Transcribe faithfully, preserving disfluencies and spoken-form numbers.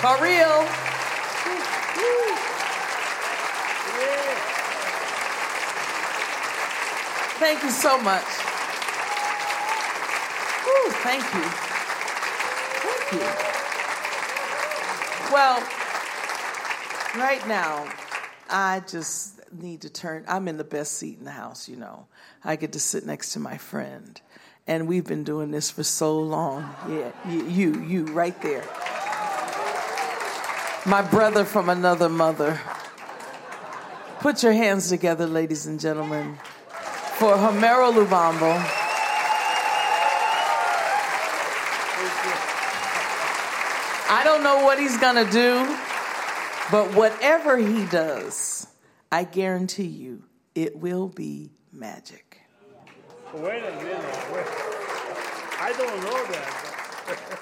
For real. Thank you so much. Woo, thank you. Thank you. Well, right now, I just need to turn. I'm in the best seat in the house, you know. I get to sit next to my friend. And we've been doing this for so long. Yeah, you, you, right there. My brother from another mother. Put your hands together, ladies and gentlemen, for Homero Lubambo. I don't know what he's gonna do, but whatever he does, I guarantee you, it will be magic. Wait a minute. Wait. I don't know that.